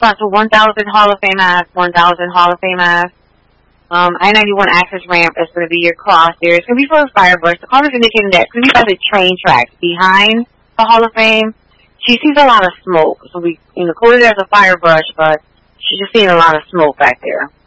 spot to 1,000 Hall of Fame Ave, 1,000 Hall of Fame Ave. I-91 access ramp is going to be your cross there. It's going to be for a fire brush. The caller is indicating that it's going to be by the train tracks behind the Hall of Fame. She sees a lot of smoke. So we, in the corner there's a fire brush, but she's just seeing a lot of smoke back there.